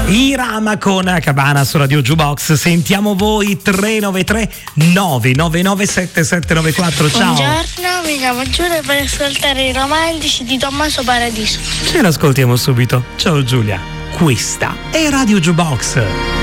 Irama con Cabana su Radio Jukebox. Sentiamo voi. 393 999 7794. Ciao. Buongiorno, mi chiamo Giulia per ascoltare i romantici di Tommaso Paradiso. Ce l'ascoltiamo subito. Ciao Giulia. Questa è Radio Jukebox.